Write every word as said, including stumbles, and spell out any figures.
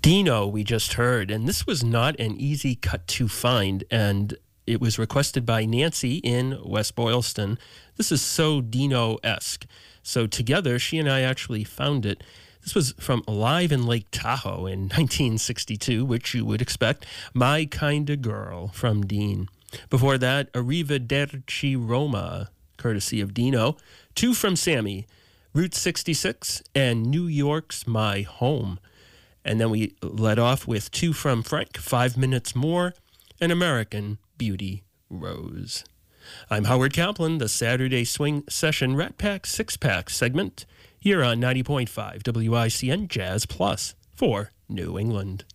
Dino, we just heard, and this was not an easy cut to find, and it was requested by Nancy in West Boylston. This is so Dino-esque. So together, she and I actually found it. This was from Live in Lake Tahoe in nineteen sixty-two, which you would expect. My Kinda Girl from Dean. Before that, Arrivederci Roma, courtesy of Dino. Two from Sammy, Route sixty-six and New York's My Home. And then we led off with two from Frank, Five Minutes More, and American Beauty Rose. I'm Howard Kaplan, the Saturday Swing Session Rat Pack Six Pack segment here on ninety point five W I C N Jazz Plus for New England.